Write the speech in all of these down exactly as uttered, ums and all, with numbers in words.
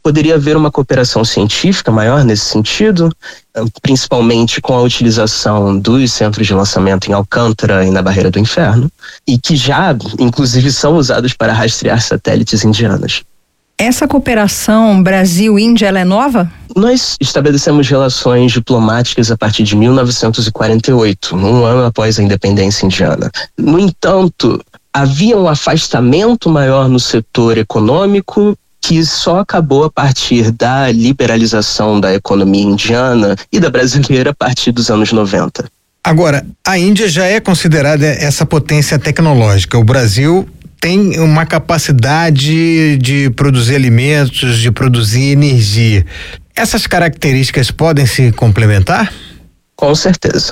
poderia haver uma cooperação científica maior nesse sentido, principalmente com a utilização dos centros de lançamento em Alcântara e na Barreira do Inferno, e que já, inclusive, são usados para rastrear satélites indianos. Essa cooperação Brasil-Índia, ela é nova? Nós estabelecemos relações diplomáticas a partir de mil novecentos e quarenta e oito, um ano após a independência indiana. No entanto, havia um afastamento maior no setor econômico que só acabou a partir da liberalização da economia indiana e da brasileira a partir dos anos noventa. Agora, a Índia já é considerada essa potência tecnológica. O Brasil tem uma capacidade de produzir alimentos, de produzir energia. Essas características podem se complementar? Com certeza.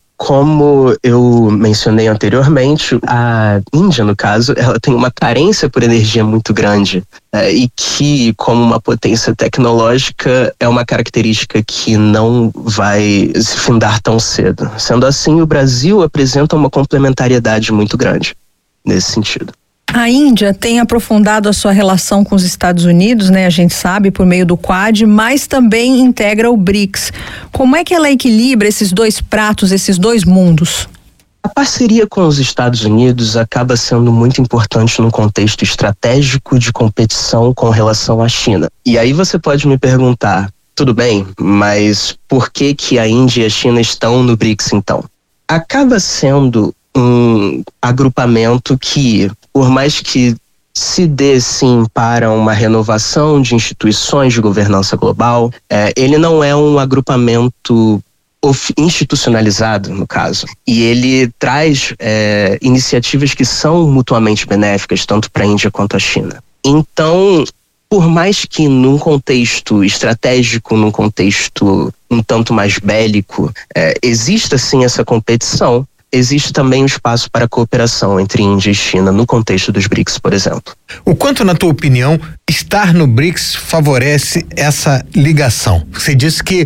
Como eu mencionei anteriormente, a Índia, no caso, ela tem uma carência por energia muito grande, é, e que, como uma potência tecnológica, é uma característica que não vai se findar tão cedo. Sendo assim, o Brasil apresenta uma complementariedade muito grande nesse sentido. A Índia tem aprofundado a sua relação com os Estados Unidos, né? A gente sabe, por meio do Quad, mas também integra o BRICS. Como é que ela equilibra esses dois pratos, esses dois mundos? A parceria com os Estados Unidos acaba sendo muito importante num contexto estratégico de competição com relação à China. E aí você pode me perguntar, tudo bem, mas por que que a Índia e a China estão no BRICS então? Acaba sendo um agrupamento que, por mais que se dê sim para uma renovação de instituições de governança global, é, ele não é um agrupamento institucionalizado, no caso. E ele traz é, iniciativas que são mutuamente benéficas, tanto para a Índia quanto a China. Então, por mais que num contexto estratégico, num contexto um tanto mais bélico, é, exista sim essa competição, existe também um espaço para cooperação entre Índia e China no contexto dos BRICS, por exemplo. O quanto, na tua opinião, estar no BRICS favorece essa ligação? Você disse que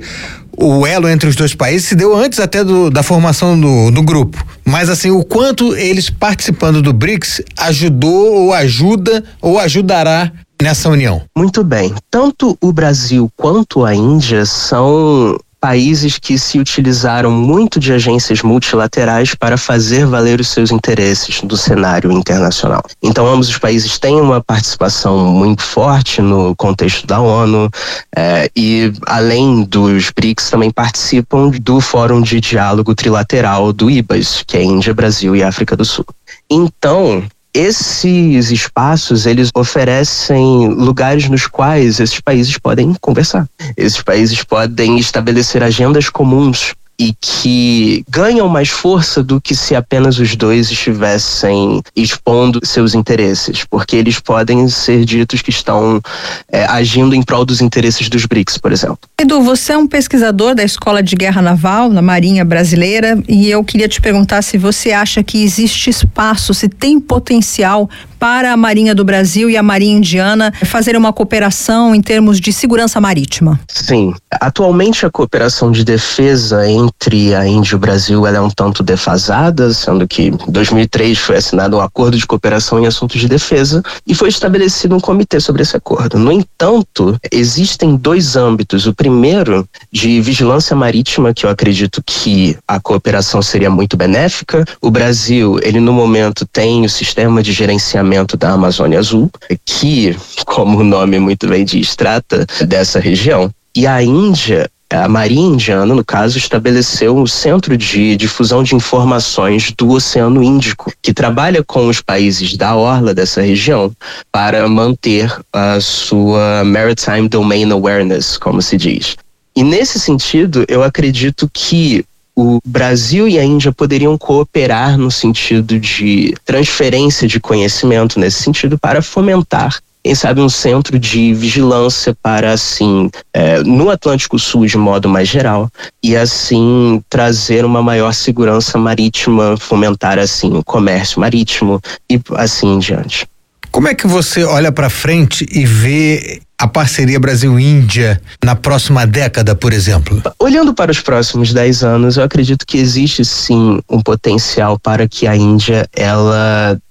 o elo entre os dois países se deu antes até do, da formação do, do grupo. Mas assim, o quanto eles participando do BRICS ajudou ou ajuda ou ajudará nessa união? Muito bem. Tanto o Brasil quanto a Índia são países que se utilizaram muito de agências multilaterais para fazer valer os seus interesses do cenário internacional. Então, ambos os países têm uma participação muito forte no contexto da ONU, eh, e, além dos BRICS, também participam do Fórum de Diálogo Trilateral do I B A S, que é Índia, Brasil e África do Sul. Então, esses espaços, eles oferecem lugares nos quais esses países podem conversar. Esses países podem estabelecer agendas comuns e que ganham mais força do que se apenas os dois estivessem expondo seus interesses, porque eles podem ser ditos que estão é, agindo em prol dos interesses dos BRICS, por exemplo. Edu, você é um pesquisador da Escola de Guerra Naval, na Marinha Brasileira, e eu queria te perguntar se você acha que existe espaço, se tem potencial para a Marinha do Brasil e a Marinha Indiana fazerem uma cooperação em termos de segurança marítima. Sim. Atualmente a cooperação de defesa entre a Índia e o Brasil ela é um tanto defasada, sendo que em dois mil e três foi assinado um acordo de cooperação em assuntos de defesa e foi estabelecido um comitê sobre esse acordo. No entanto, existem dois âmbitos. O primeiro, de vigilância marítima, que eu acredito que a cooperação seria muito benéfica. O Brasil, ele no momento tem o sistema de gerenciamento da Amazônia Azul, que, como o nome muito bem diz, trata dessa região. E a Índia, a Marinha Indiana, no caso, estabeleceu um centro de difusão de informações do Oceano Índico, que trabalha com os países da orla dessa região para manter a sua Maritime Domain Awareness, como se diz. E nesse sentido, eu acredito que o Brasil e a Índia poderiam cooperar no sentido de transferência de conhecimento, nesse sentido, para fomentar, quem sabe, um centro de vigilância para, assim, é, no Atlântico Sul de modo mais geral, e assim trazer uma maior segurança marítima, fomentar, assim, o comércio marítimo e assim em diante. Como é que você olha para frente e vê a parceria Brasil-Índia na próxima década, por exemplo? Olhando para os próximos dez anos, eu acredito que existe sim um potencial para que a Índia ela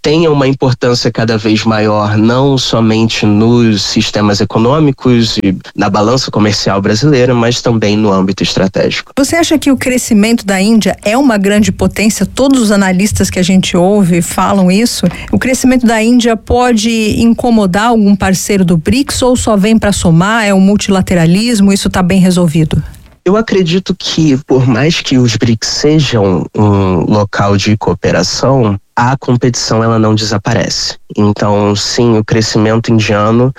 tenha uma importância cada vez maior, não somente nos sistemas econômicos e na balança comercial brasileira, mas também no âmbito estratégico. Você acha que o crescimento da Índia é uma grande potência? Todos os analistas que a gente ouve falam isso. O crescimento da Índia pode incomodar algum parceiro do BRICS ou só vem para somar? É um multilateralismo? Isso está bem resolvido? Eu acredito que, por mais que os BRICS sejam um local de cooperação, a competição ela não desaparece. Então, sim, o crescimento indiano,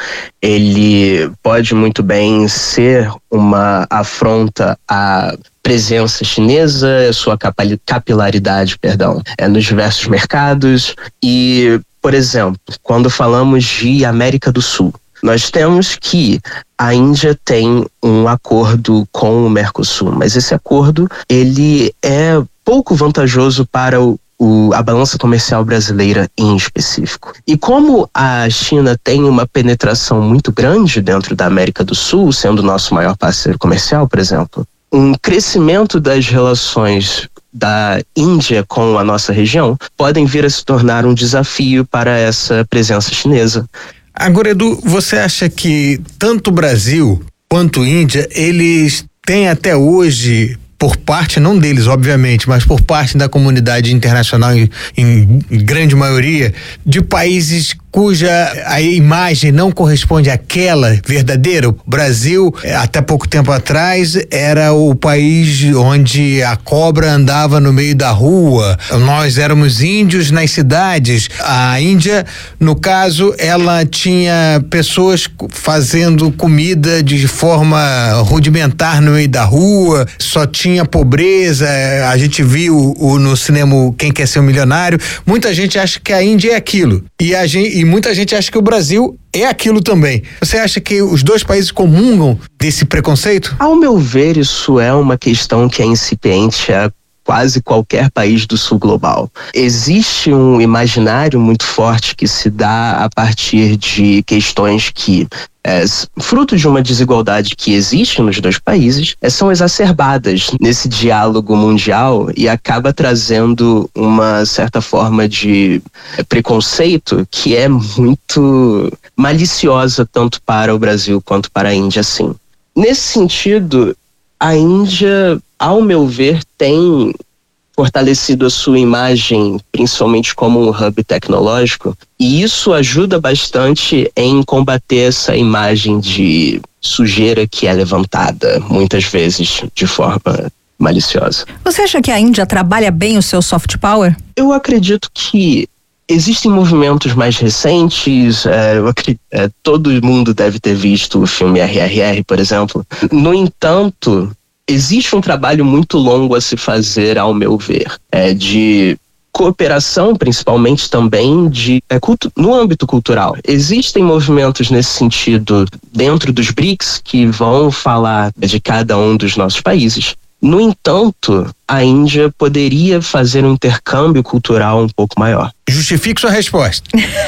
ele pode muito bem ser uma afronta à presença chinesa, a sua capilaridade, perdão, é, nos diversos mercados. E, por exemplo, quando falamos de América do Sul, nós temos que a Índia tem um acordo com o Mercosul, mas esse acordo ele é pouco vantajoso para o, o, a balança comercial brasileira em específico. E como a China tem uma penetração muito grande dentro da América do Sul, sendo o nosso maior parceiro comercial, por exemplo, um crescimento das relações da Índia com a nossa região podem vir a se tornar um desafio para essa presença chinesa. Agora, Edu, você acha que tanto o Brasil quanto a Índia, eles têm até hoje, por parte, não deles, obviamente, mas por parte da comunidade internacional, em, em grande maioria, de países cuja a imagem não corresponde àquela verdadeira? O Brasil, até pouco tempo atrás, era o país onde a cobra andava no meio da rua. Nós éramos índios nas cidades. A Índia, no caso, ela tinha pessoas fazendo comida de forma rudimentar no meio da rua, só tinha pobreza. A gente viu o, no cinema Quem Quer Ser um Milionário. Muita gente acha que a Índia é aquilo. E a gente E muita gente acha que o Brasil é aquilo também. Você acha que os dois países comungam desse preconceito? Ao meu ver, isso é uma questão que é incipiente a quase qualquer país do sul global. Existe um imaginário muito forte que se dá a partir de questões que, é, fruto de uma desigualdade que existe nos dois países, é, são exacerbadas nesse diálogo mundial e acaba trazendo uma certa forma de é, preconceito que é muito maliciosa tanto para o Brasil quanto para a Índia, sim. Nesse sentido, a Índia, ao meu ver, tem fortalecido a sua imagem, principalmente como um hub tecnológico, e isso ajuda bastante em combater essa imagem de sujeira que é levantada, muitas vezes de forma maliciosa. Você acha que a Índia trabalha bem o seu soft power? Eu acredito que existem movimentos mais recentes, é, eu acredito, é, todo mundo deve ter visto o filme R R R, por exemplo. No entanto, existe um trabalho muito longo a se fazer, ao meu ver, é, de cooperação, principalmente também de, é, cultu- no âmbito cultural. Existem movimentos nesse sentido dentro dos BRICS que vão falar de cada um dos nossos países. No entanto, a Índia poderia fazer um intercâmbio cultural um pouco maior. Justifique sua resposta.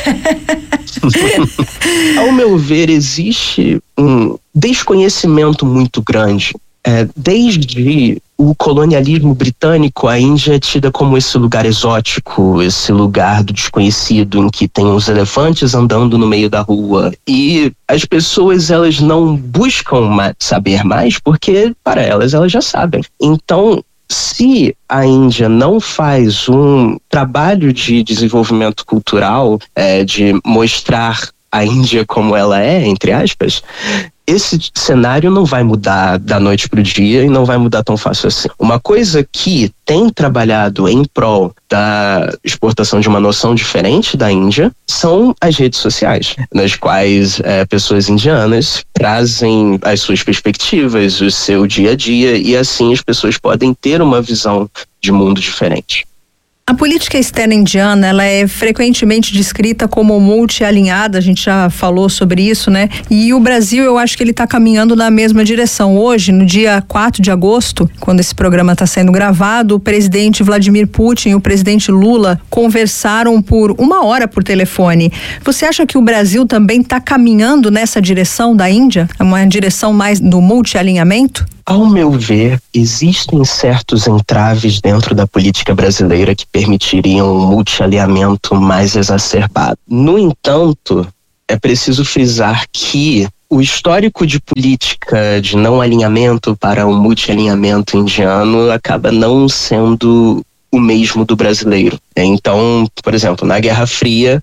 Ao meu ver, existe um desconhecimento muito grande. É, desde o colonialismo britânico, a Índia é tida como esse lugar exótico, esse lugar do desconhecido, em que tem os elefantes andando no meio da rua. E as pessoas, elas não buscam ma- saber mais, porque para elas, elas já sabem. Então, se a Índia não faz um trabalho de desenvolvimento cultural, é, de mostrar a Índia como ela é, entre aspas, esse cenário não vai mudar da noite para o dia e não vai mudar tão fácil assim. Uma coisa que tem trabalhado em prol da exportação de uma noção diferente da Índia são as redes sociais, nas quais é, pessoas indianas trazem as suas perspectivas, o seu dia a dia, e assim as pessoas podem ter uma visão de mundo diferente. A política externa indiana, ela é frequentemente descrita como multi-alinhada, a gente já falou sobre isso, né? E o Brasil, eu acho que ele está caminhando na mesma direção. Hoje, no dia quatro de agosto, quando esse programa está sendo gravado, o presidente Vladimir Putin e o presidente Lula conversaram por uma hora por telefone. Você acha que o Brasil também está caminhando nessa direção da Índia? É uma direção mais do multi-alinhamento? Ao meu ver, existem certos entraves dentro da política brasileira que permitiriam um multialinhamento mais exacerbado. No entanto, é preciso frisar que o histórico de política de não alinhamento para um multialinhamento indiano acaba não sendo o mesmo do brasileiro. Então, por exemplo, na Guerra Fria,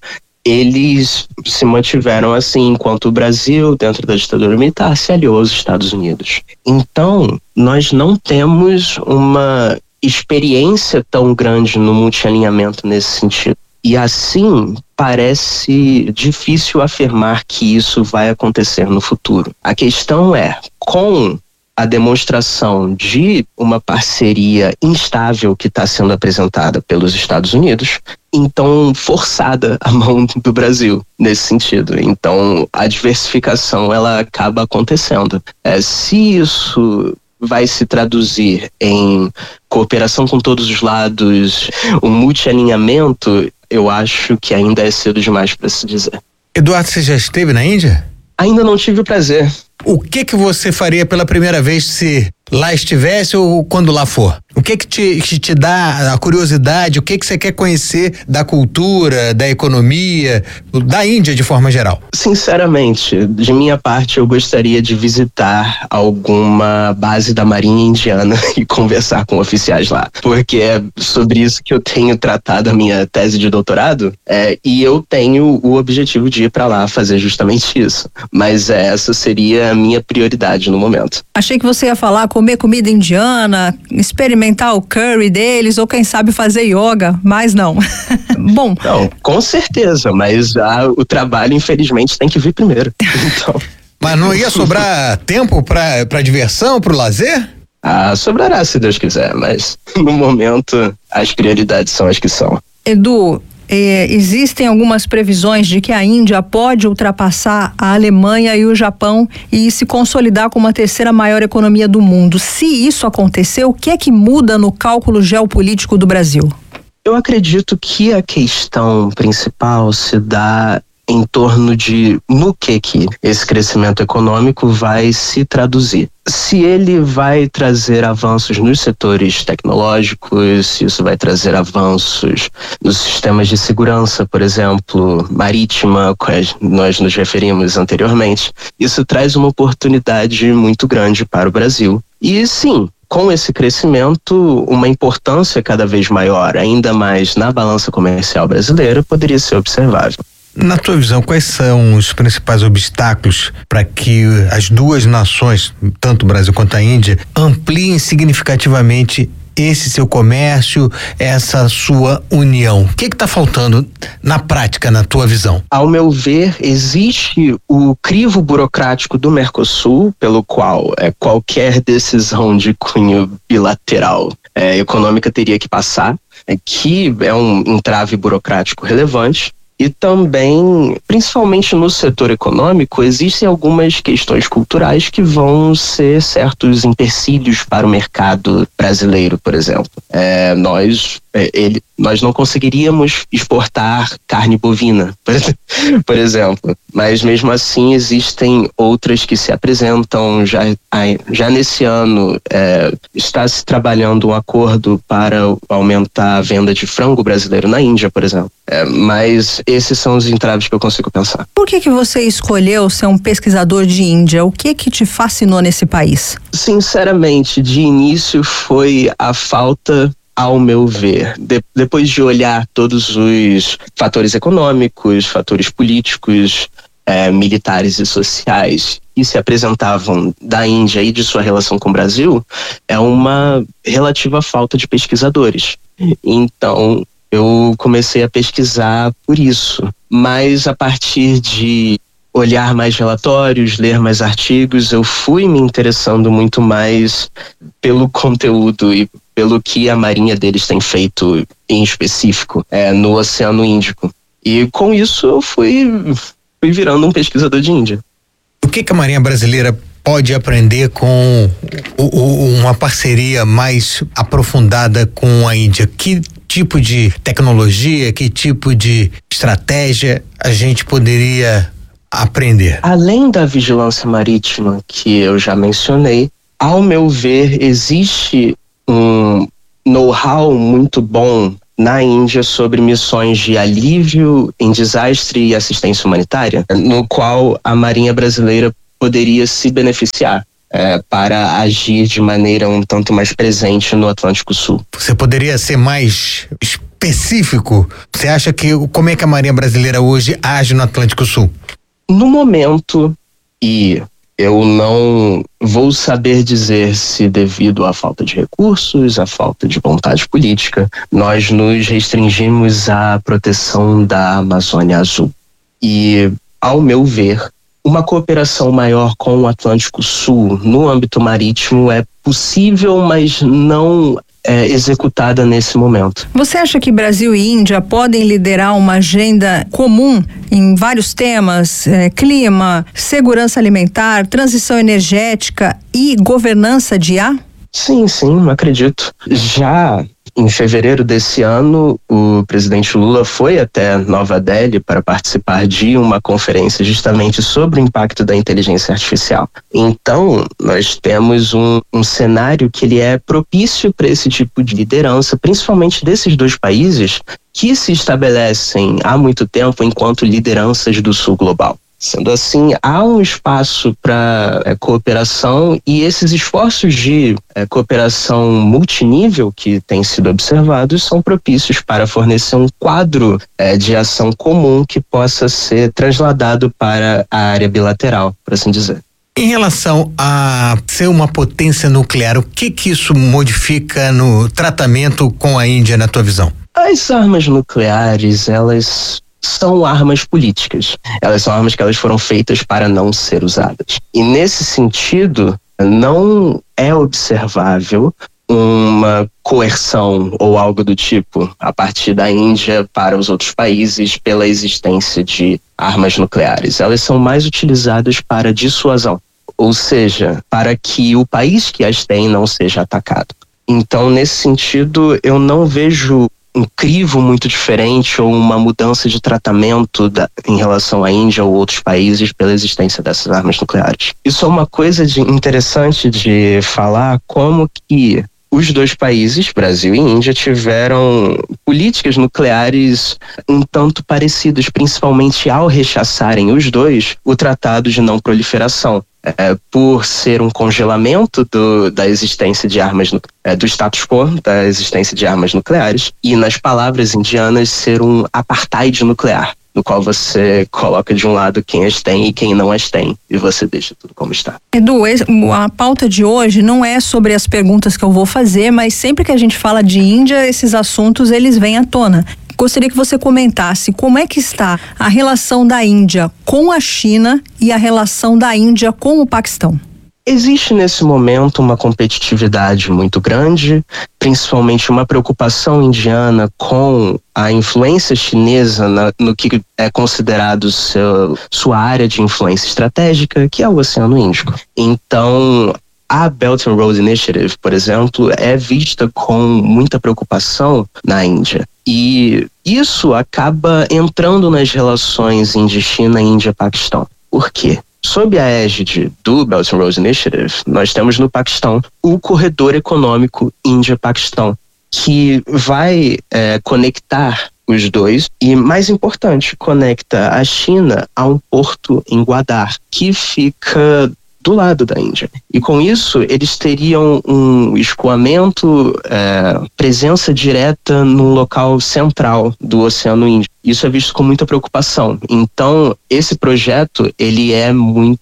eles se mantiveram assim, enquanto o Brasil, dentro da ditadura militar, se aliou aos Estados Unidos. Então, nós não temos uma experiência tão grande no multialinhamento nesse sentido. E assim, parece difícil afirmar que isso vai acontecer no futuro. A questão é, com a demonstração de uma parceria instável que está sendo apresentada pelos Estados Unidos, então forçada a mão do Brasil nesse sentido. Então a diversificação ela acaba acontecendo. É, se isso vai se traduzir em cooperação com todos os lados, um multialinhamento, eu acho que ainda é cedo demais para se dizer. Eduardo, você já esteve na Índia? Ainda não tive o prazer. O que que você faria pela primeira vez se lá estivesse ou quando lá for? O que que te, que te dá a curiosidade? O que que você quer conhecer da cultura, da economia, da Índia de forma geral? Sinceramente, de minha parte, eu gostaria de visitar alguma base da Marinha Indiana e conversar com oficiais lá, porque é sobre isso que eu tenho tratado a minha tese de doutorado, é, e eu tenho o objetivo de ir para lá fazer justamente isso. Mas é, essa seria a minha prioridade no momento. Achei que você ia falar comer comida indiana, experimentar o curry deles, ou quem sabe fazer yoga, mas não. Bom. Não, com certeza, mas ah, o trabalho, infelizmente, tem que vir primeiro. Então. Mas não ia sobrar tempo para para diversão, para o lazer? Ah, sobrará se Deus quiser, mas no momento as prioridades são as que são. Edu, Eh, existem algumas previsões de que a Índia pode ultrapassar a Alemanha e o Japão e se consolidar como a terceira maior economia do mundo. Se isso acontecer, o que é que muda no cálculo geopolítico do Brasil? Eu acredito que a questão principal se dá em torno de no que que esse crescimento econômico vai se traduzir. Se ele vai trazer avanços nos setores tecnológicos, se isso vai trazer avanços nos sistemas de segurança, por exemplo, marítima, quais nós nos referimos anteriormente, isso traz uma oportunidade muito grande para o Brasil. E sim, com esse crescimento, uma importância cada vez maior, ainda mais na balança comercial brasileira, poderia ser observável. Na tua visão, quais são os principais obstáculos para que as duas nações, tanto o Brasil quanto a Índia, ampliem significativamente esse seu comércio, essa sua união? O que está faltando na prática, na tua visão? Ao meu ver, existe o crivo burocrático do Mercosul, pelo qual é, qualquer decisão de cunho bilateral é, econômica teria que passar, é, que é um entrave burocrático relevante. E também, principalmente no setor econômico, existem algumas questões culturais que vão ser certos empecilhos para o mercado brasileiro, por exemplo. É, nós, é, ele, nós não conseguiríamos exportar carne bovina, por exemplo. Mas mesmo assim existem outras que se apresentam. Já, já nesse ano é, está se trabalhando um acordo para aumentar a venda de frango brasileiro na Índia, por exemplo. É, mas esses são os entraves que eu consigo pensar. Por que que você escolheu ser um pesquisador de Índia? O que que te fascinou nesse país? Sinceramente, de início foi a falta, ao meu ver, de, depois de olhar todos os fatores econômicos, fatores políticos, é, militares e sociais que se apresentavam da Índia e de sua relação com o Brasil, é uma relativa falta de pesquisadores. Então, eu comecei a pesquisar por isso, mas a partir de olhar mais relatórios, ler mais artigos, eu fui me interessando muito mais pelo conteúdo e pelo que a marinha deles tem feito em específico é, no Oceano Índico. E com isso eu fui, fui virando um pesquisador de Índia. O que que a Marinha Brasileira pode aprender com o, o, uma parceria mais aprofundada com a Índia? Que tipo de tecnologia, que tipo de estratégia a gente poderia aprender? Além da vigilância marítima que eu já mencionei, ao meu ver, existe um know-how muito bom na Índia sobre missões de alívio em desastre e assistência humanitária, no qual a Marinha Brasileira poderia se beneficiar é, para agir de maneira um tanto mais presente no Atlântico Sul. Você poderia ser mais específico? Você acha que como é que a Marinha Brasileira hoje age no Atlântico Sul? No momento, e eu não vou saber dizer se devido à falta de recursos, à falta de vontade política, nós nos restringimos à proteção da Amazônia Azul. E, ao meu ver, uma cooperação maior com o Atlântico Sul no âmbito marítimo é possível, mas não é executada nesse momento. Você acha que Brasil e Índia podem liderar uma agenda comum em vários temas, é, clima, segurança alimentar, transição energética e governança de I A? Sim, sim, acredito. Já em fevereiro desse ano, o presidente Lula foi até Nova Delhi para participar de uma conferência justamente sobre o impacto da inteligência artificial. Então, nós temos um, um cenário que ele é propício para esse tipo de liderança, principalmente desses dois países que se estabelecem há muito tempo enquanto lideranças do Sul global. Sendo assim, há um espaço para é, cooperação, e esses esforços de é, cooperação multinível que têm sido observados são propícios para fornecer um quadro é, de ação comum que possa ser trasladado para a área bilateral, por assim dizer. Em relação a ser uma potência nuclear, o que que isso modifica no tratamento com a Índia, na tua visão? As armas nucleares, elas são armas políticas. Elas são armas que elas foram feitas para não ser usadas. E nesse sentido, não é observável uma coerção ou algo do tipo a partir da Índia para os outros países pela existência de armas nucleares. Elas são mais utilizadas para dissuasão, ou seja, para que o país que as tem não seja atacado. Então, nesse sentido, eu não vejo um crivo muito diferente ou uma mudança de tratamento da, em relação à Índia ou outros países pela existência dessas armas nucleares. Isso é uma coisa de, interessante de falar, como que os dois países, Brasil e Índia, tiveram políticas nucleares um tanto parecidas, principalmente ao rechaçarem os dois o Tratado de Não Proliferação. É, por ser um congelamento do, da existência de armas, é, do status quo da existência de armas nucleares, e nas palavras indianas ser um apartheid nuclear, no qual você coloca de um lado quem as tem e quem não as tem, e você deixa tudo como está. Edu, a pauta de hoje não é sobre as perguntas que eu vou fazer, mas sempre que a gente fala de Índia, esses assuntos eles vêm à tona. Gostaria que você comentasse como é que está a relação da Índia com a China e a relação da Índia com o Paquistão. Existe nesse momento uma competitividade muito grande, principalmente uma preocupação indiana com a influência chinesa na, no que é considerado seu, sua área de influência estratégica, que é o Oceano Índico. Então, a Belt and Road Initiative, por exemplo, é vista com muita preocupação na Índia. E isso acaba entrando nas relações Índia-China e Índia-Paquistão. Por quê? Sob a égide do Belt and Road Initiative, nós temos no Paquistão o corredor econômico Índia-Paquistão, que vai é, conectar os dois e, mais importante, conecta a China a um porto em Gwadar, que fica do lado da Índia. E com isso, eles teriam um escoamento, é, presença direta num local central do Oceano Índico. Isso é visto com muita preocupação. Então, esse projeto, ele é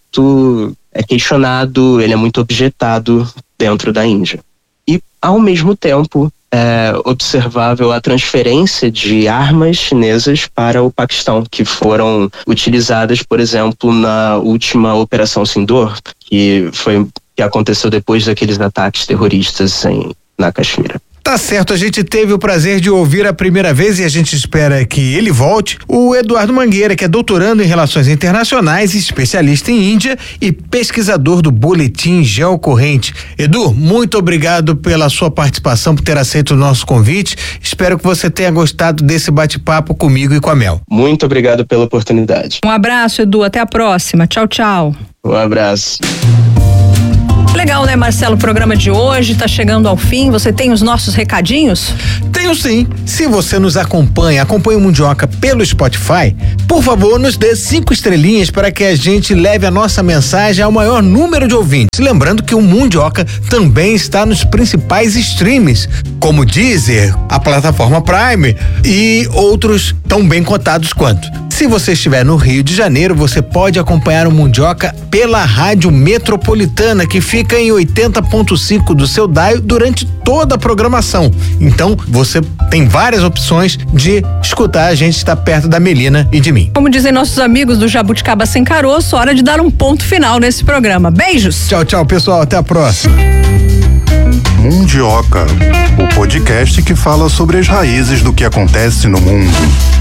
muito é questionado, ele é muito objetado dentro da Índia. E, ao mesmo tempo, é observável a transferência de armas chinesas para o Paquistão, que foram utilizadas, por exemplo, na última Operação Sindoor, que foi que aconteceu depois daqueles ataques terroristas em, na Caxemira. Tá certo, a gente teve o prazer de ouvir a primeira vez e a gente espera que ele volte, o Eduardo Mangueira, que é doutorando em Relações Internacionais, especialista em Índia e pesquisador do Boletim Geocorrente. Edu, muito obrigado pela sua participação, por ter aceito o nosso convite. Espero que você tenha gostado desse bate-papo comigo e com a Mel. Muito obrigado pela oportunidade. Um abraço, Edu, até a próxima. Tchau, tchau. Um abraço. Legal, né, Marcelo? O programa de hoje tá chegando ao fim. Você tem os nossos recadinhos? Tenho sim. Se você nos acompanha, acompanha o Mundioca pelo Spotify, por favor, nos dê cinco estrelinhas para que a gente leve a nossa mensagem ao maior número de ouvintes. Lembrando que o Mundioca também está nos principais streams, como Deezer, a plataforma Prime e outros tão bem cotados quanto. Se você estiver no Rio de Janeiro, você pode acompanhar o Mundioca pela Rádio Metropolitana, que fica em oitenta ponto cinco do seu dial durante toda a programação. Então, você tem várias opções de escutar. A gente está perto da Melina e de mim. Como dizem nossos amigos do Jabuticaba Sem Caroço, hora de dar um ponto final nesse programa. Beijos! Tchau, tchau, pessoal. Até a próxima. Mundioca, o podcast que fala sobre as raízes do que acontece no mundo.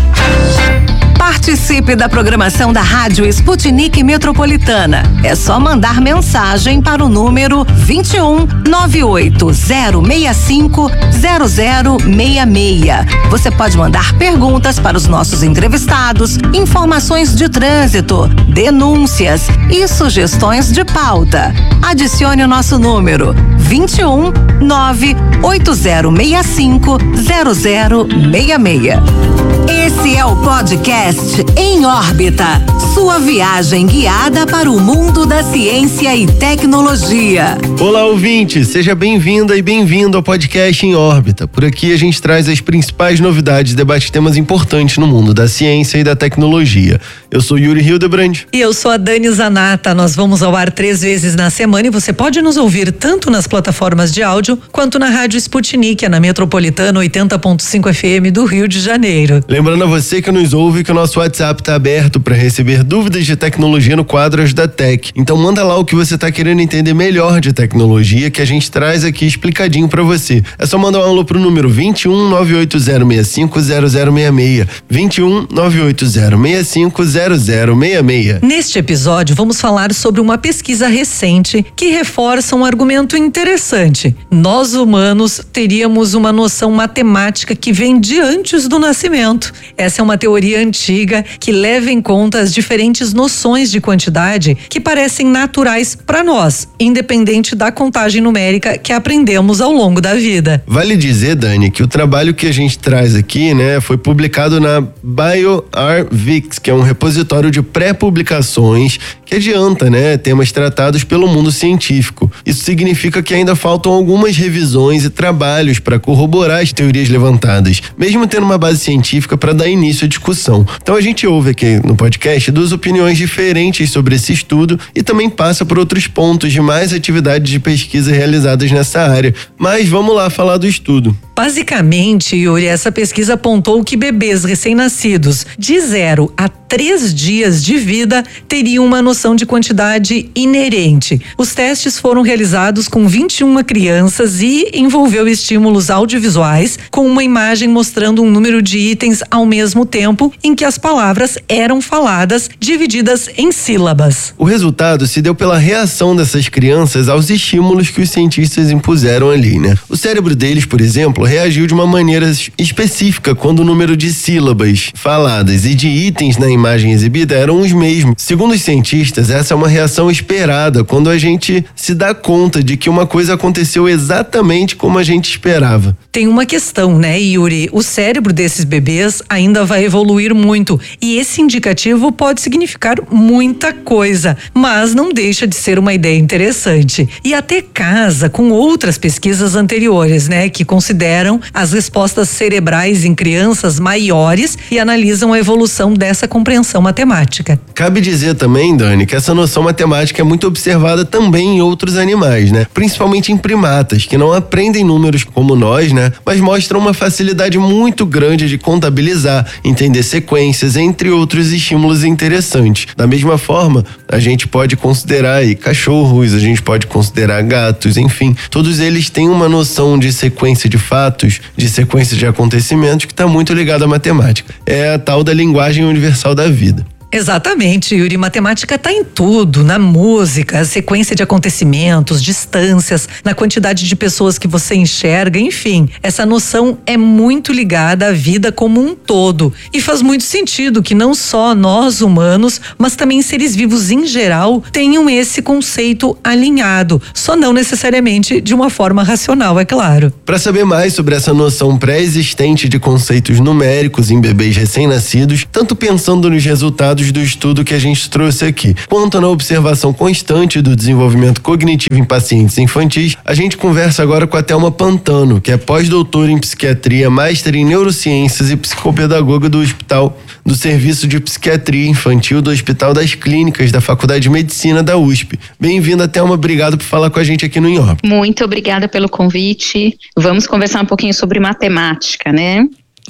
Participe da programação da Rádio Sputnik Metropolitana. É só mandar mensagem para o número vinte e um, nove oito zero seis cinco, zero zero seis seis. Você pode mandar perguntas para os nossos entrevistados, informações de trânsito, denúncias e sugestões de pauta. Adicione o nosso número vinte e um, nove oito zero seis cinco, zero zero seis seis. Esse é o podcast Em Órbita, sua viagem guiada para o mundo da ciência e tecnologia. Olá, ouvinte, seja bem-vinda e bem-vindo ao podcast Em Órbita. Por aqui a gente traz as principais novidades e debate temas importantes no mundo da ciência e da tecnologia. Eu sou Yuri Hildebrand. E eu sou a Dani Zanata. Nós vamos ao ar três vezes na semana e você pode nos ouvir tanto nas plataformas de áudio quanto na Rádio Sputnik, na Metropolitana oitenta ponto cinco F M do Rio de Janeiro. Lembrando a você que nos ouve que o nosso WhatsApp está aberto para receber dúvidas de tecnologia no quadro Ajuda Tech. Então manda lá o que você está querendo entender melhor de tecnologia, que a gente traz aqui explicadinho para você. É só mandar um alô pro número vinte e um, nove oito zero seis cinco, zero zero seis seis. vinte e um, nove oito zero seis cinco, zero zero seis seis. Neste episódio vamos falar sobre uma pesquisa recente que reforça um argumento interessante. Nós humanos teríamos uma noção matemática que vem de antes do nascimento. Essa é uma teoria antiga que leva em conta as diferentes noções de quantidade que parecem naturais para nós, independente da contagem numérica que aprendemos ao longo da vida. Vale dizer, Dani, que o trabalho que a gente traz aqui, né, foi publicado na bioRxiv, que é um repositório de pré-publicações que adianta, né, temas tratados pelo mundo científico. Isso significa que ainda faltam algumas revisões e trabalhos para corroborar as teorias levantadas, mesmo tendo uma base científica para dar início à discussão. Então a gente ouve aqui no podcast duas opiniões diferentes sobre esse estudo e também passa por outros pontos de mais atividades de pesquisa realizadas nessa área. Mas vamos lá falar do estudo. Basicamente, Yuri, essa pesquisa apontou que bebês recém-nascidos de zero a três dias de vida teriam uma noção de quantidade inerente. Os testes foram realizados com vinte e uma crianças e envolveu estímulos audiovisuais com uma imagem mostrando um número de itens ao mesmo tempo em que as palavras eram faladas, divididas em sílabas. O resultado se deu pela reação dessas crianças aos estímulos que os cientistas impuseram ali, né? O cérebro deles, por exemplo, reagiu de uma maneira específica quando o número de sílabas faladas e de itens na imagem exibida eram os mesmos. Segundo os cientistas, essa é uma reação esperada quando a gente se dá conta de que uma coisa aconteceu exatamente como a gente esperava. Tem uma questão, né, Yuri? O cérebro desses bebês ainda vai evoluir muito e esse indicativo pode significar muita coisa, mas não deixa de ser uma ideia interessante. E até casa com outras pesquisas anteriores, né, que consideram as respostas cerebrais em crianças maiores e analisam a evolução dessa compreensão matemática. Cabe dizer também, Dani, que essa noção matemática é muito observada também em outros animais, né? Principalmente em primatas, que não aprendem números como nós, né? Mas mostram uma facilidade muito grande de contabilizar, entender sequências, entre outros estímulos interessantes. Da mesma forma, a gente pode considerar aí cachorros, a gente pode considerar gatos, enfim, todos eles têm uma noção de sequência de fatos, de sequência de acontecimentos que está muito ligado à matemática. É a tal da linguagem universal da vida. Exatamente, Yuri. Matemática está em tudo, na música, a sequência de acontecimentos, distâncias, na quantidade de pessoas que você enxerga, enfim. Essa noção é muito ligada à vida como um todo. E faz muito sentido que não só nós humanos, mas também seres vivos em geral tenham esse conceito alinhado, só não necessariamente de uma forma racional, é claro. Para saber mais sobre essa noção pré-existente de conceitos numéricos em bebês recém-nascidos, tanto pensando nos resultados do estudo que a gente trouxe aqui, quanto na observação constante do desenvolvimento cognitivo em pacientes infantis, a gente conversa agora com a Thelma Pantano, que é pós-doutora em psiquiatria, mestre em neurociências e psicopedagoga do Hospital do Serviço de Psiquiatria Infantil do Hospital das Clínicas da Faculdade de Medicina da U S P. Bem-vinda, Thelma, obrigado por falar com a gente aqui no Em Órbita. Muito obrigada pelo convite. Vamos conversar um pouquinho sobre matemática, né?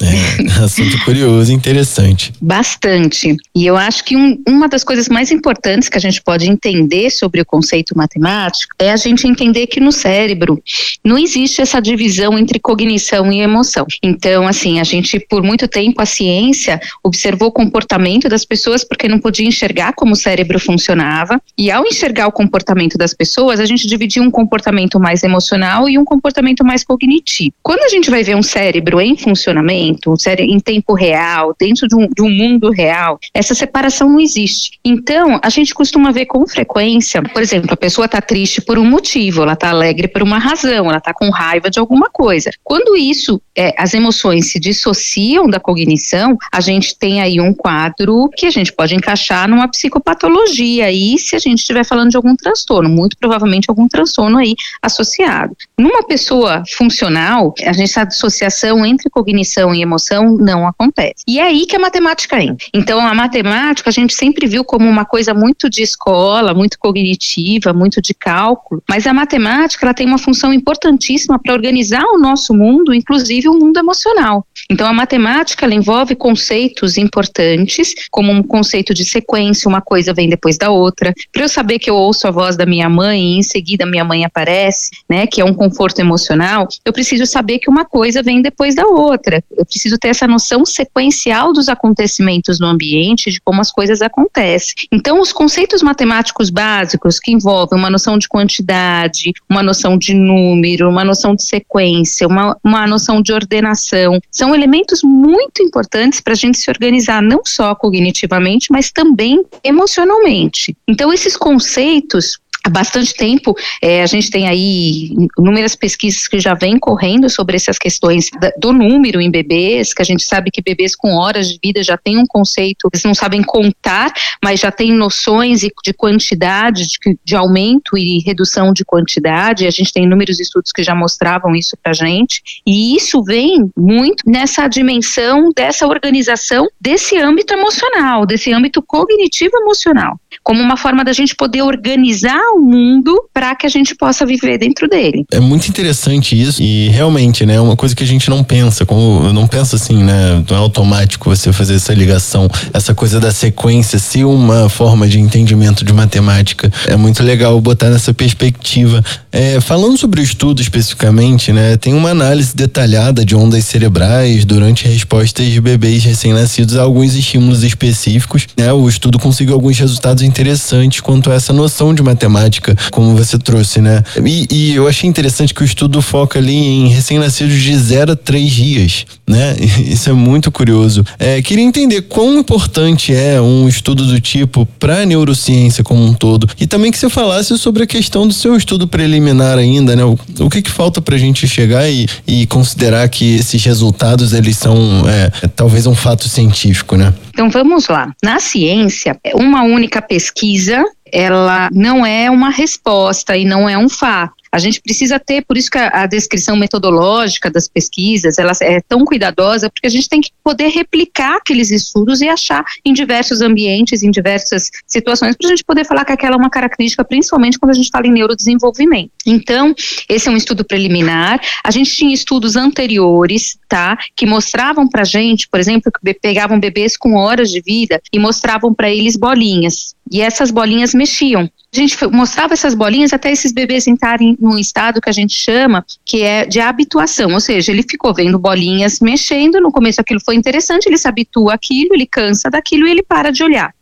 É, assunto curioso, interessante. Bastante. E eu acho que um, uma das coisas mais importantes que a gente pode entender sobre o conceito matemático é a gente entender que no cérebro não existe essa divisão entre cognição e emoção. Então, assim, a gente, por muito tempo, a ciência observou o comportamento das pessoas porque não podia enxergar como o cérebro funcionava. E ao enxergar o comportamento das pessoas, a gente dividia um comportamento mais emocional e um comportamento mais cognitivo. Quando a gente vai ver um cérebro em funcionamento, em tempo real, dentro de um, de um mundo real, essa separação não existe. Então, a gente costuma ver com frequência, por exemplo, a pessoa está triste por um motivo, ela está alegre por uma razão, ela está com raiva de alguma coisa. Quando isso, é, as emoções se dissociam da cognição, a gente tem aí um quadro que a gente pode encaixar numa psicopatologia aí, se a gente estiver falando de algum transtorno, muito provavelmente algum transtorno aí associado. Numa pessoa funcional, a gente essa dissociação entre cognição e emoção não acontece. E é aí que a matemática entra. Então, a matemática a gente sempre viu como uma coisa muito de escola, muito cognitiva, muito de cálculo, mas a matemática ela tem uma função importantíssima para organizar o nosso mundo, inclusive o mundo emocional. Então, a matemática ela envolve conceitos importantes, como um conceito de sequência, uma coisa vem depois da outra. Para eu saber que eu ouço a voz da minha mãe e em seguida minha mãe aparece, né, que é um conforto emocional, eu preciso saber que uma coisa vem depois da outra. Eu preciso ter essa noção sequencial dos acontecimentos no ambiente, de como as coisas acontecem. Então, os conceitos matemáticos básicos, que envolvem uma noção de quantidade, uma noção de número, uma noção de sequência, uma, uma noção de ordenação, são elementos muito importantes para a gente se organizar não só cognitivamente, mas também emocionalmente. Então, esses conceitos, há bastante tempo, é, a gente tem aí inúmeras pesquisas que já vêm correndo sobre essas questões da, do número em bebês, que a gente sabe que bebês com horas de vida já têm um conceito, eles não sabem contar, mas já têm noções de quantidade, de, de aumento e redução de quantidade. A gente tem inúmeros estudos que já mostravam isso pra gente, e isso vem muito nessa dimensão dessa organização desse âmbito emocional, desse âmbito cognitivo emocional, como uma forma da gente poder organizar o mundo para que a gente possa viver dentro dele. É muito interessante isso e realmente, né, é uma coisa que a gente não pensa, como eu não penso assim, né, não é automático você fazer essa ligação, essa coisa da sequência ser uma forma de entendimento de matemática. É muito legal botar nessa perspectiva. É, falando sobre o estudo especificamente, né, tem uma análise detalhada de ondas cerebrais durante respostas de bebês recém-nascidos a alguns estímulos específicos, né, o estudo conseguiu alguns resultados interessantes quanto a essa noção de matemática, como você trouxe, né? E, e eu achei interessante que o estudo foca ali em recém-nascidos de zero a três dias, né? Isso é muito curioso. É, queria entender quão importante é um estudo do tipo para a neurociência como um todo, e também que você falasse sobre a questão do seu estudo preliminar ainda, né? O, o que que falta pra gente chegar e, e considerar que esses resultados, eles são é, talvez um fato científico, né? Então vamos lá. Na ciência, uma única pesquisa, ela não é uma resposta e não é um fato. A gente precisa ter, por isso que a, a descrição metodológica das pesquisas, ela é tão cuidadosa, porque a gente tem que poder replicar aqueles estudos e achar em diversos ambientes, em diversas situações, para a gente poder falar que aquela é uma característica, principalmente quando a gente fala em neurodesenvolvimento. Então, esse é um estudo preliminar. A gente tinha estudos anteriores, tá, que mostravam pra gente, por exemplo, que pegavam bebês com horas de vida e mostravam para eles bolinhas. E essas bolinhas mexiam. A gente mostrava essas bolinhas até esses bebês entrarem num estado que a gente chama, que é de habituação, ou seja, ele ficou vendo bolinhas mexendo, no começo aquilo foi interessante, ele se habitua àquilo, ele cansa daquilo e ele para de olhar.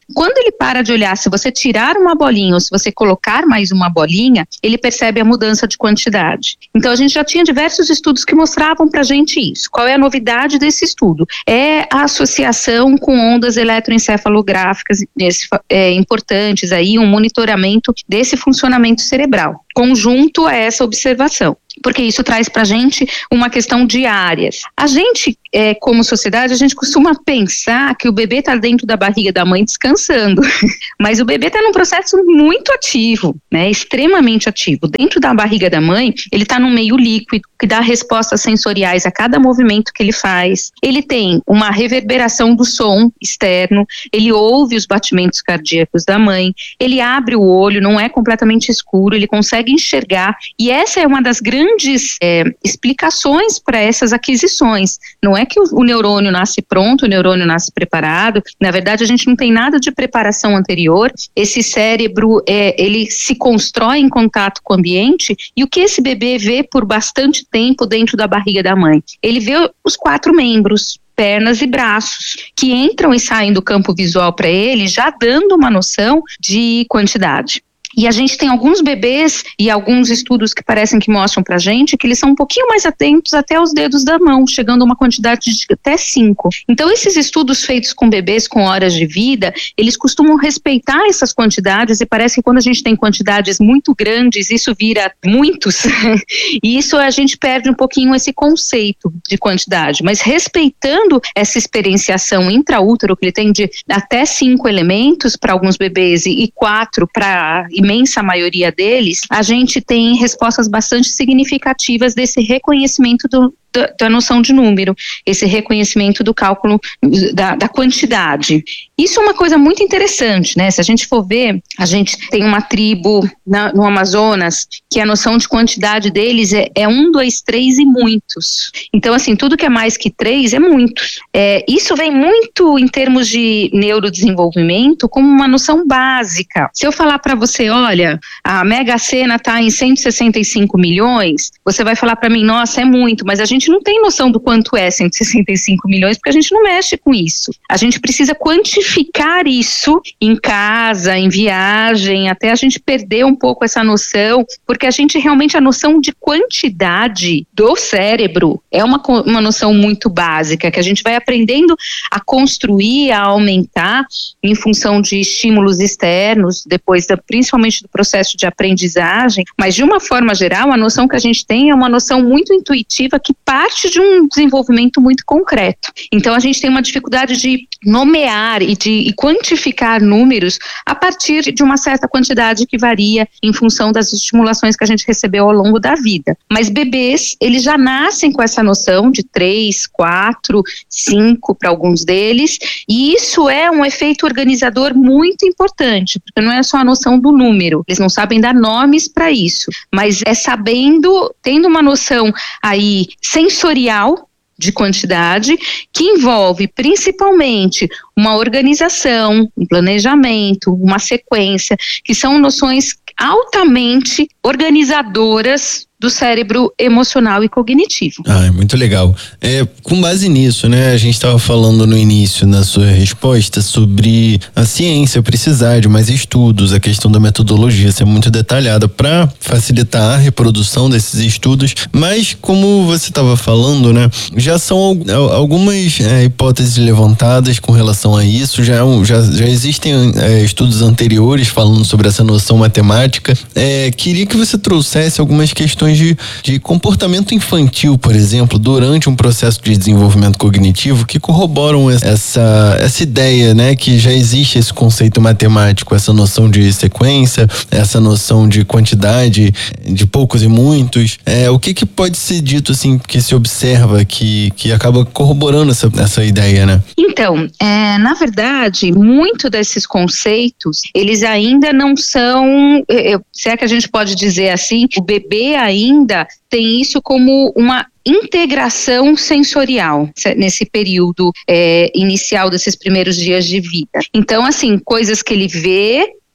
Quando ele para de olhar, se você tirar uma bolinha ou se você colocar mais uma bolinha, ele percebe a mudança de quantidade. Então a gente já tinha diversos estudos que mostravam pra gente isso. Qual é a novidade desse estudo? É a associação com ondas eletroencefalográficas é, importantes aí, um monitoramento desse funcionamento cerebral, conjunto a essa observação. Porque isso traz pra gente uma questão de áreas. A gente, é, como sociedade, a gente costuma pensar que o bebê tá dentro da barriga da mãe descansando, mas o bebê tá num processo muito ativo, né, extremamente ativo. Dentro da barriga da mãe, ele tá num meio líquido, que dá respostas sensoriais a cada movimento que ele faz. Ele tem uma reverberação do som externo, ele ouve os batimentos cardíacos da mãe, ele abre o olho, não é completamente escuro, ele consegue enxergar, e essa é uma das grandes grandes é, explicações para essas aquisições. Não é que o, o neurônio nasce pronto, o neurônio nasce preparado. Na verdade, a gente não tem nada de preparação anterior. Esse cérebro, é, ele se constrói em contato com o ambiente, e o que esse bebê vê por bastante tempo dentro da barriga da mãe? Ele vê os quatro membros, pernas e braços, que entram e saem do campo visual para ele, já dando uma noção de quantidade. E a gente tem alguns bebês e alguns estudos que parecem que mostram pra gente que eles são um pouquinho mais atentos até os dedos da mão, chegando a uma quantidade de até cinco. Então esses estudos feitos com bebês com horas de vida, eles costumam respeitar essas quantidades, e parece que quando a gente tem quantidades muito grandes, isso vira muitos, e isso a gente perde um pouquinho esse conceito de quantidade, mas respeitando essa experienciação intraútero, que ele tem de até cinco elementos para alguns bebês e quatro para imensa maioria deles, a gente tem respostas bastante significativas desse reconhecimento do, da, da noção de número, esse reconhecimento do cálculo da, da quantidade. Isso é uma coisa muito interessante, né? Se a gente for ver, a gente tem uma tribo na, no Amazonas que a noção de quantidade deles é, é um, dois, três e muitos. Então, assim, tudo que é mais que três é muitos. É, isso vem muito em termos de neurodesenvolvimento como uma noção básica. Se eu falar para você, olha, a Mega Sena está em cento e sessenta e cinco milhões, você vai falar para mim, nossa, é muito, mas a gente não tem noção do quanto é cento e sessenta e cinco milhões, porque a gente não mexe com isso. A gente precisa quantificar isso em casa, em viagem, até a gente perder um pouco essa noção, porque a gente realmente, a noção de quantidade do cérebro é uma, uma noção muito básica, que a gente vai aprendendo a construir, a aumentar em função de estímulos externos, depois da, principalmente do processo de aprendizagem, mas de uma forma geral, a noção que a gente tem é uma noção muito intuitiva que parte de um desenvolvimento muito concreto. Então a gente tem uma dificuldade de nomear e de e quantificar números a partir de uma certa quantidade que varia em função das estimulações que a gente recebeu ao longo da vida. Mas bebês, eles já nascem com essa noção de três, quatro, cinco para alguns deles, e isso é um efeito organizador muito importante, porque não é só a noção do número, eles não sabem dar nomes para isso, mas é sabendo, tendo uma noção aí sensorial de quantidade, que envolve principalmente uma organização, um planejamento, uma sequência, que são noções altamente organizadoras do cérebro emocional e cognitivo. Ah, é muito legal. É, com base nisso, né, a gente estava falando no início, na sua resposta, sobre a ciência precisar de mais estudos, a questão da metodologia ser muito detalhada para facilitar a reprodução desses estudos, mas como você estava falando, né, já são algumas é, hipóteses levantadas com relação a isso, já, já, já existem é, estudos anteriores falando sobre essa noção matemática. É, queria que você trouxesse algumas questões De, de comportamento infantil, por exemplo, durante um processo de desenvolvimento cognitivo que corroboram essa, essa ideia, né, que já existe esse conceito matemático, essa noção de sequência, essa noção de quantidade, de poucos e muitos. É, o que que pode ser dito, assim, que se observa, que, que acaba corroborando essa, essa ideia, né? Então, é, na verdade, muito desses conceitos, eles ainda não são, se é que a gente pode dizer assim, o bebê ainda ainda tem isso como uma integração sensorial nesse período é, inicial desses primeiros dias de vida. Então, assim, coisas que ele vê,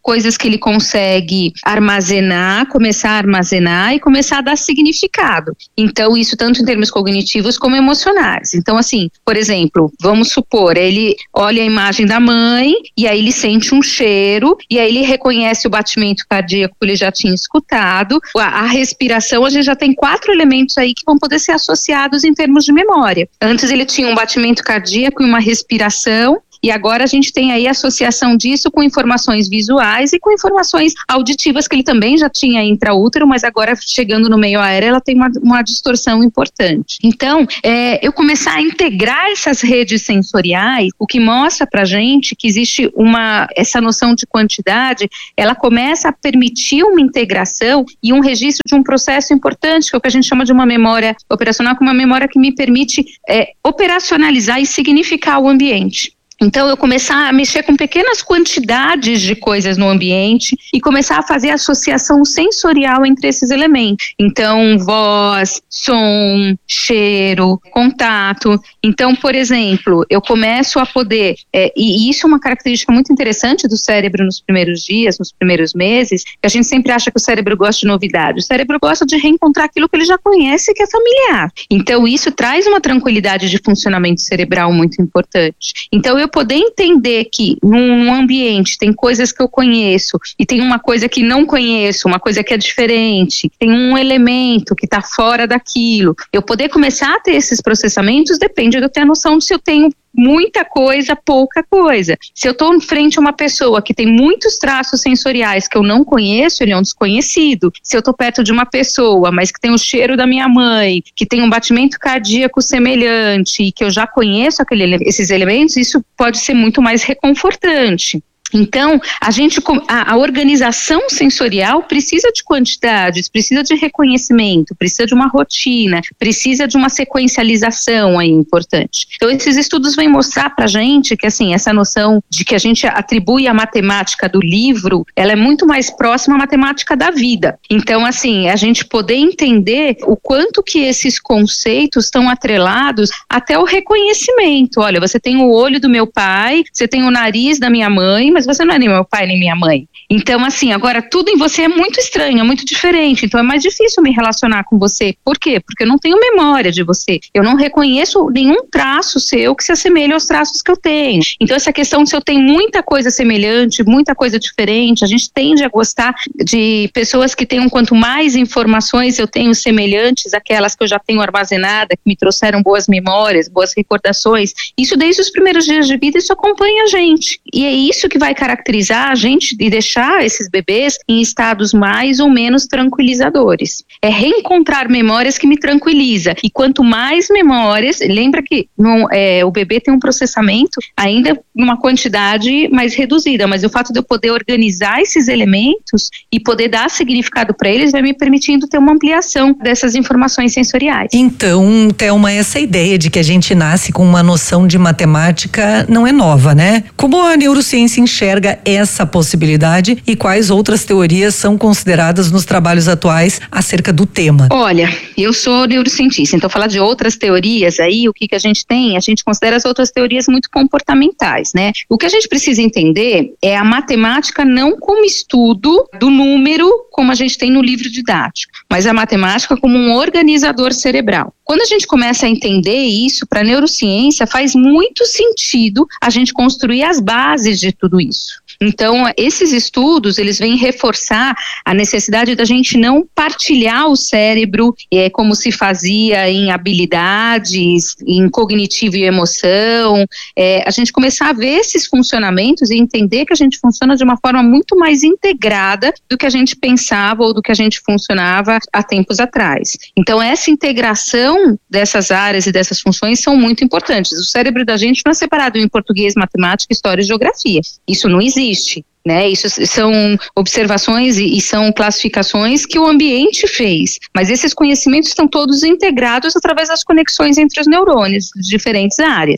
coisas que ele consegue armazenar, começar a armazenar e começar a dar significado. Então, isso tanto em termos cognitivos como emocionais. Então, assim, por exemplo, vamos supor, ele olha a imagem da mãe e aí ele sente um cheiro e aí ele reconhece o batimento cardíaco que ele já tinha escutado, a, a respiração, a gente já tem quatro elementos aí que vão poder ser associados em termos de memória. Antes ele tinha um batimento cardíaco e uma respiração, e agora a gente tem aí a associação disso com informações visuais e com informações auditivas que ele também já tinha intraútero, mas agora chegando no meio aéreo ela tem uma, uma distorção importante. Então, é, eu começar a integrar essas redes sensoriais, o que mostra pra gente que existe uma, essa noção de quantidade, ela começa a permitir uma integração e um registro de um processo importante, que é o que a gente chama de uma memória operacional, que é uma memória que me permite é, operacionalizar e significar o ambiente. Então, eu começar a mexer com pequenas quantidades de coisas no ambiente e começar a fazer associação sensorial entre esses elementos. Então, voz, som, cheiro, contato. Então, por exemplo, eu começo a poder, é, e isso é uma característica muito interessante do cérebro nos primeiros dias, nos primeiros meses, que a gente sempre acha que o cérebro gosta de novidade. O cérebro gosta de reencontrar aquilo que ele já conhece e que é familiar. Então, isso traz uma tranquilidade de funcionamento cerebral muito importante. Então, eu poder entender que num ambiente tem coisas que eu conheço e tem uma coisa que não conheço, uma coisa que é diferente, tem um elemento que está fora daquilo. Eu poder começar a ter esses processamentos depende de eu ter a noção de se eu tenho muita coisa, pouca coisa. Se eu estou em frente a uma pessoa que tem muitos traços sensoriais que eu não conheço, ele é um desconhecido. Se eu estou perto de uma pessoa, mas que tem o cheiro da minha mãe, que tem um batimento cardíaco semelhante e que eu já conheço aquele, esses elementos, isso pode ser muito mais reconfortante. Então, a gente, a, a organização sensorial precisa de quantidades, precisa de reconhecimento, precisa de uma rotina, precisa de uma sequencialização aí importante. Então, esses estudos vêm mostrar pra gente que, assim, essa noção de que a gente atribui a matemática do livro, ela é muito mais próxima à matemática da vida. Então, assim, a gente poder entender o quanto que esses conceitos estão atrelados até o reconhecimento. Olha, você tem o olho do meu pai, você tem o nariz da minha mãe, mas você não é nem meu pai nem minha mãe. Então, assim, agora tudo em você é muito estranho, é muito diferente, então é mais difícil me relacionar com você. Por quê? Porque eu não tenho memória de você, eu não reconheço nenhum traço seu que se assemelhe aos traços que eu tenho. Então, essa questão de se eu tenho muita coisa semelhante, muita coisa diferente, a gente tende a gostar de pessoas que tenham quanto mais informações eu tenho semelhantes àquelas que eu já tenho armazenada, que me trouxeram boas memórias, boas recordações. Isso desde os primeiros dias de vida, isso acompanha a gente. E é isso que vai caracterizar a gente e deixar esses bebês em estados mais ou menos tranquilizadores. É reencontrar memórias que me tranquiliza. E quanto mais memórias, lembra que no, é, o bebê tem um processamento ainda numa quantidade mais reduzida, mas o fato de eu poder organizar esses elementos e poder dar significado para eles vai me permitindo ter uma ampliação dessas informações sensoriais. Então, Thelma, essa ideia de que a gente nasce com uma noção de matemática não é nova, né? Como a neurociência enxerga essa possibilidade e quais outras teorias são consideradas nos trabalhos atuais acerca do tema? Olha, eu sou neurocientista, então falar de outras teorias aí, o que que a gente tem? A gente considera as outras teorias muito comportamentais, né? O que a gente precisa entender é a matemática não como estudo do número, como a gente tem no livro didático, mas a matemática como um organizador cerebral. Quando a gente começa a entender isso, para a neurociência faz muito sentido a gente construir as bases de tudo isso. Então, esses estudos, eles vêm reforçar a necessidade da gente não partilhar o cérebro, é, como se fazia em habilidades, em cognitivo e emoção, é, a gente começar a ver esses funcionamentos e entender que a gente funciona de uma forma muito mais integrada do que a gente pensava ou do que a gente funcionava há tempos atrás. Então, essa integração dessas áreas e dessas funções são muito importantes. O cérebro da gente não é separado em português, matemática, história e geografia. Isso não existe. Né, isso são observações e, e são classificações que o ambiente fez, mas esses conhecimentos estão todos integrados através das conexões entre os neurônios de diferentes áreas.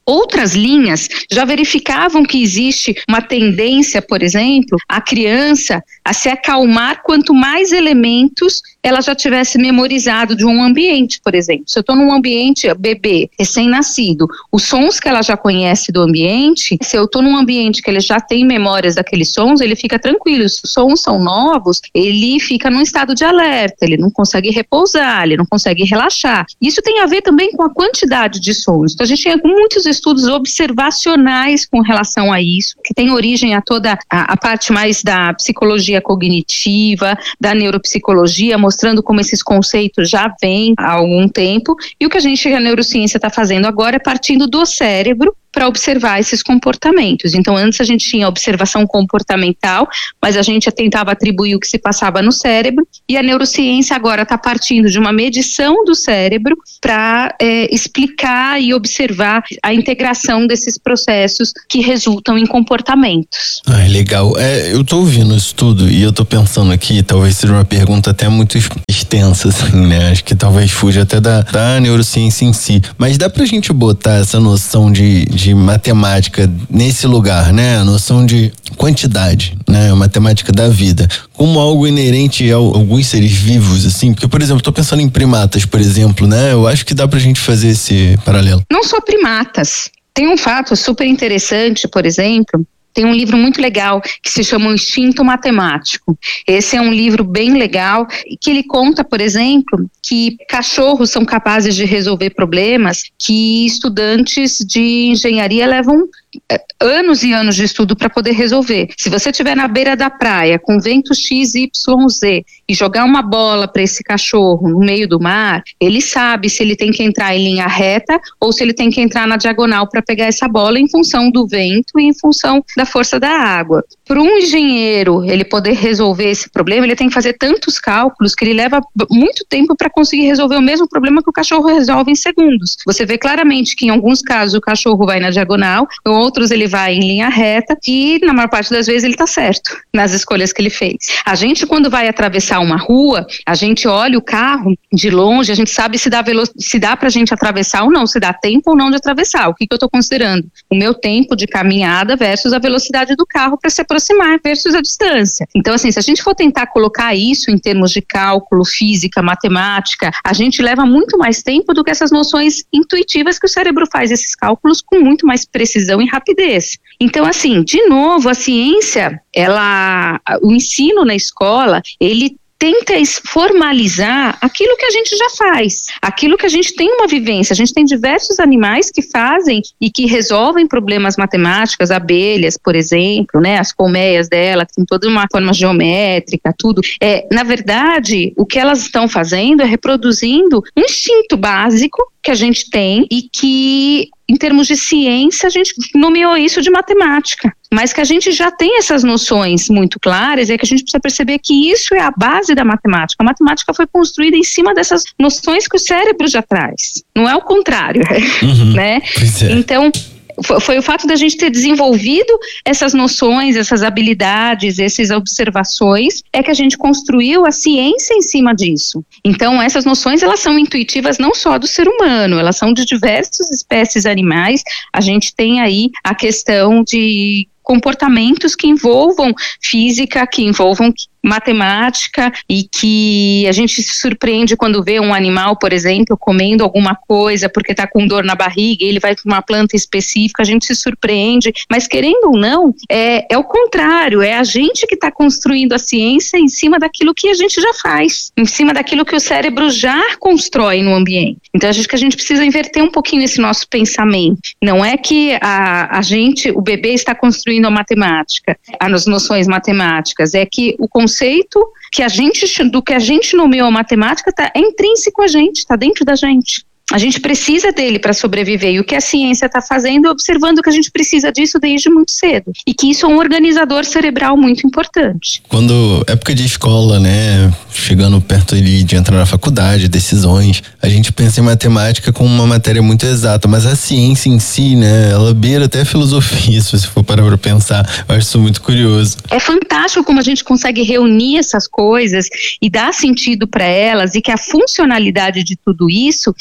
Outras linhas já verificavam que existe uma tendência, por exemplo, a criança a se acalmar quanto mais elementos ela já tivesse memorizado de um ambiente, por exemplo. Se eu estou num ambiente bebê, recém-nascido, os sons que ela já conhece do ambiente, se eu estou num ambiente que ele já tem memórias daqueles sons, ele fica tranquilo. Se os sons são novos, ele fica num estado de alerta, ele não consegue repousar, ele não consegue relaxar. Isso tem a ver também com a quantidade de sons. Então a gente tem muitos estudos observacionais com relação a isso, que tem origem a toda a, a parte mais da psicologia cognitiva, da neuropsicologia, mostrando como esses conceitos já vêm há algum tempo, e o que a gente, a neurociência está fazendo agora é partindo do cérebro para observar esses comportamentos. Então, antes a gente tinha observação comportamental, mas a gente tentava atribuir o que se passava no cérebro, e a neurociência agora está partindo de uma medição do cérebro para é, explicar e observar a integração desses processos que resultam em comportamentos. Ah, legal. É, eu tô ouvindo isso tudo e eu tô pensando aqui, talvez seja uma pergunta até muito extensa, assim, né? Acho que talvez fuja até da, da neurociência em si, mas dá pra gente botar essa noção de, de de matemática nesse lugar, né? A noção de quantidade, né? A matemática da vida, como algo inerente a alguns seres vivos, assim, porque, por exemplo, estou pensando em primatas, por exemplo, né? Eu acho que dá pra gente fazer esse paralelo. Não só primatas. Tem um fato super interessante, por exemplo, tem um livro muito legal que se chama O Instinto Matemático. Esse é um livro bem legal que ele conta, por exemplo, que cachorros são capazes de resolver problemas que estudantes de engenharia levam anos e anos de estudo para poder resolver. Se você estiver na beira da praia com vento X Y Z e jogar uma bola para esse cachorro no meio do mar, ele sabe se ele tem que entrar em linha reta ou se ele tem que entrar na diagonal para pegar essa bola em função do vento e em função da força da água. Para um engenheiro ele poder resolver esse problema, ele tem que fazer tantos cálculos que ele leva muito tempo para conseguir resolver o mesmo problema que o cachorro resolve em segundos. Você vê claramente que em alguns casos o cachorro vai na diagonal, em outros ele vai em linha reta e na maior parte das vezes ele está certo nas escolhas que ele fez. A gente, quando vai atravessar uma rua, a gente olha o carro de longe, a gente sabe se dá, velo- se dá pra gente atravessar ou não, se dá tempo ou não de atravessar. O que, que eu estou considerando? O meu tempo de caminhada versus a velocidade do carro para se aproximar versus a distância. Então, assim, se a gente for tentar colocar isso em termos de cálculo, física, matemática, a gente leva muito mais tempo do que essas noções intuitivas que o cérebro faz esses cálculos com muito mais precisão e rapidez. Então, assim, de novo, a ciência, ela, o ensino na escola, ele tenta formalizar aquilo que a gente já faz, aquilo que a gente tem uma vivência. A gente tem diversos animais que fazem e que resolvem problemas matemáticos, abelhas, por exemplo, né, as colmeias dela, que tem toda uma forma geométrica, tudo. É, na verdade, o que elas estão fazendo é reproduzindo um instinto básico que a gente tem e que, em termos de ciência, a gente nomeou isso de matemática. Mas que a gente já tem essas noções muito claras, é que a gente precisa perceber que isso é a base da matemática. A matemática foi construída em cima dessas noções que o cérebro já traz. Não é o contrário, uhum, né? É. Então, foi o fato da gente ter desenvolvido essas noções, essas habilidades, essas observações, é que a gente construiu a ciência em cima disso. Então, essas noções, elas são intuitivas não só do ser humano, elas são de diversas espécies animais. A gente tem aí a questão de comportamentos que envolvam física, que envolvam matemática e que a gente se surpreende quando vê um animal, por exemplo, comendo alguma coisa porque está com dor na barriga e ele vai para uma planta específica, a gente se surpreende, mas querendo ou não, é, é o contrário, é a gente que está construindo a ciência em cima daquilo que a gente já faz, em cima daquilo que o cérebro já constrói no ambiente. Então acho que a gente precisa inverter um pouquinho esse nosso pensamento. Não é que a, a gente, o bebê está construindo a matemática, as noções matemáticas, é que o conceito que a gente, do que a gente nomeou a matemática tá, é intrínseco a gente, está dentro da gente. A gente precisa dele para sobreviver e o que a ciência está fazendo é observando que a gente precisa disso desde muito cedo e que isso é um organizador cerebral muito importante. Quando época de escola, né, chegando perto ali de entrar na faculdade, decisões, a gente pensa em matemática como uma matéria muito exata, mas a ciência em si, né, ela beira até a filosofia, se você for parar para pensar. Eu acho isso muito curioso. É fantástico como a gente consegue reunir essas coisas e dar sentido para elas e que a funcionalidade de tudo isso não é uma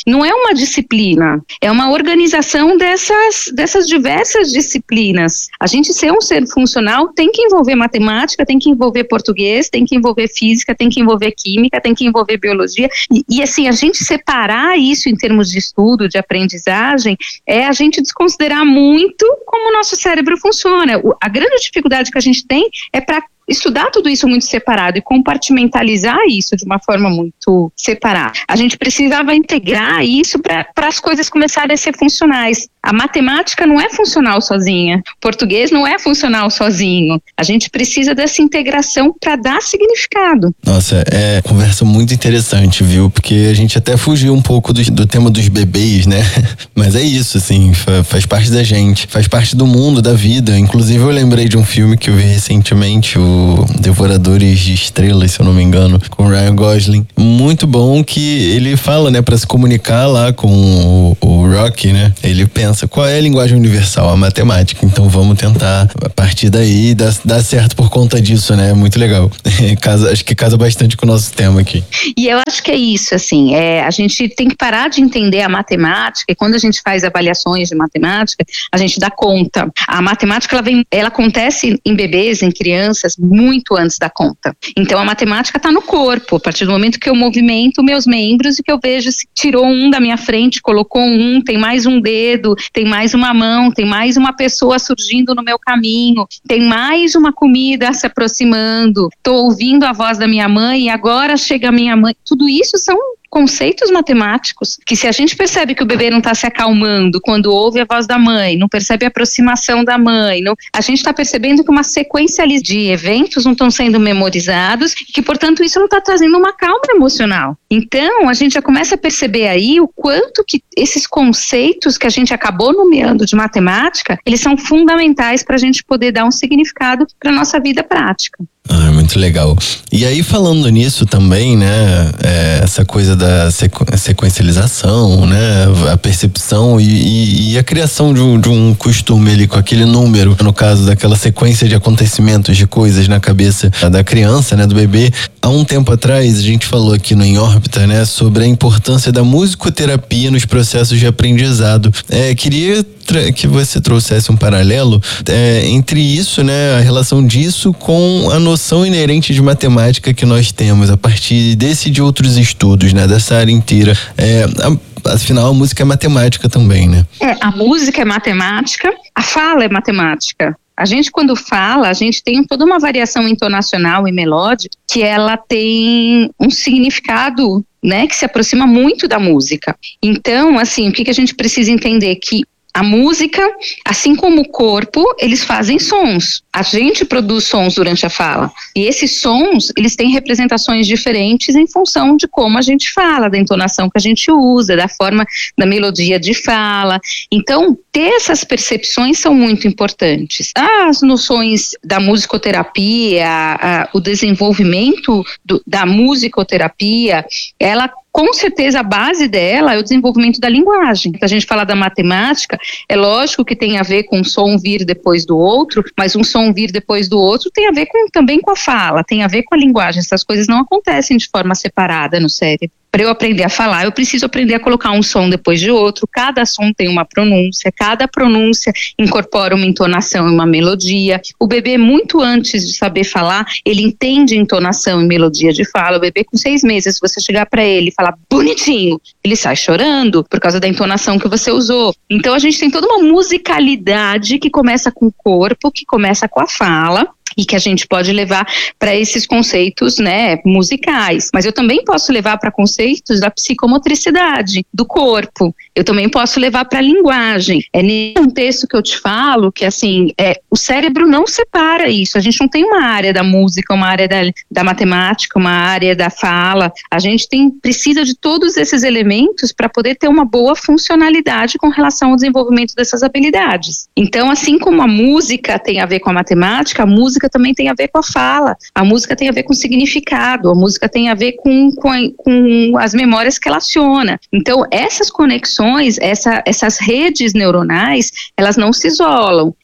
uma disciplina, é uma organização dessas, dessas diversas disciplinas. A gente ser um ser funcional tem que envolver matemática, tem que envolver português, tem que envolver física, tem que envolver química, tem que envolver biologia. E, e assim, a gente separar isso em termos de estudo, de aprendizagem, é a gente desconsiderar muito como o nosso cérebro funciona. O, a grande dificuldade que a gente tem é para estudar tudo isso muito separado e compartimentalizar isso de uma forma muito separada. A gente precisava integrar isso para as coisas começarem a ser funcionais. A matemática não é funcional sozinha, o português não é funcional sozinho. A gente precisa dessa integração para dar significado. Nossa, é conversa muito interessante, viu? Porque a gente até fugiu um pouco do, do tema dos bebês, né? Mas é isso, assim, faz parte da gente, faz parte do mundo, da vida. Inclusive eu lembrei de um filme que eu vi recentemente, o Devoradores de Estrelas, se eu não me engano, com o Ryan Gosling. Muito bom, que ele fala, né, pra se comunicar lá com o, o Rocky, né? Ele pensa, qual é a linguagem universal? A matemática. Então vamos tentar, a partir daí, dar, dar certo por conta disso, né? Muito legal. casa, acho que casa bastante com o nosso tema aqui. E eu acho que é isso, assim, é, a gente tem que parar de entender a matemática, e quando a gente faz avaliações de matemática, a gente dá conta. A matemática, ela, vem, ela acontece em bebês, em crianças, muito antes da conta. Então a matemática está no corpo. A partir do momento que eu movimento meus membros e que eu vejo se tirou um da minha frente, colocou um, tem mais um dedo, tem mais uma mão, tem mais uma pessoa surgindo no meu caminho, tem mais uma comida se aproximando, estou ouvindo a voz da minha mãe e agora chega a minha mãe. Tudo isso são conceitos matemáticos, que se a gente percebe que o bebê não está se acalmando quando ouve a voz da mãe, não percebe a aproximação da mãe, não, a gente está percebendo que uma sequência ali de eventos não estão sendo memorizados e que, portanto, isso não está trazendo uma calma emocional. Então, a gente já começa a perceber aí o quanto que esses conceitos que a gente acabou nomeando de matemática, eles são fundamentais para a gente poder dar um significado para a nossa vida prática. Ah, muito legal. E aí, falando nisso também, né, é, essa coisa da sequ- sequencialização, né, a percepção e, e, e a criação de um, de um costume ali com aquele número, no caso daquela sequência de acontecimentos, de coisas na cabeça da criança, né, do bebê. Há um tempo atrás, a gente falou aqui no Em Órbita, né, sobre a importância da musicoterapia nos processos de aprendizado. É, queria tra- que você trouxesse um paralelo é, entre isso, né, a relação disso com a noção inerente de matemática que nós temos a partir desse e de outros estudos, né, dessa área inteira. É, a, afinal, a música é matemática também, né? É, a música é matemática, a fala é matemática. A gente, quando fala, a gente tem toda uma variação entonacional e melódica que ela tem um significado, né, que se aproxima muito da música. Então, assim, o que, que a gente precisa entender? Que a música, assim como o corpo, eles fazem sons. A gente produz sons durante a fala. E esses sons, eles têm representações diferentes em função de como a gente fala, da entonação que a gente usa, da forma, da melodia de fala. Então, ter essas percepções são muito importantes. As noções da musicoterapia, a, a, o desenvolvimento do, da musicoterapia, ela com certeza a base dela é o desenvolvimento da linguagem. Se a gente fala da matemática, é lógico que tem a ver com um som vir depois do outro, mas um som vir depois do outro tem a ver com, também com a fala, tem a ver com a linguagem. Essas coisas não acontecem de forma separada no cérebro. Para eu aprender a falar, eu preciso aprender a colocar um som depois de outro. Cada som tem uma pronúncia, cada pronúncia incorpora uma entonação e uma melodia. O bebê, muito antes de saber falar, ele entende entonação e melodia de fala. O bebê com seis meses, se você chegar para ele e falar bonitinho, ele sai chorando por causa da entonação que você usou. Então a gente tem toda uma musicalidade que começa com o corpo, que começa com a fala, e que a gente pode levar para esses conceitos, né, musicais. Mas eu também posso levar para conceitos da psicomotricidade, do corpo. Eu também posso levar para a linguagem. É nesse contexto que eu te falo que, assim, é, o cérebro não separa isso. A gente não tem uma área da música, uma área da, da matemática, uma área da fala. A gente tem, precisa de todos esses elementos para poder ter uma boa funcionalidade com relação ao desenvolvimento dessas habilidades. Então, assim como a música tem a ver com a matemática, a música também tem a ver com a fala, a música tem a ver com o significado, a música tem a ver com, com, com as memórias que ela aciona. Então, essas conexões, essa, essas redes neuronais, elas não se isolam.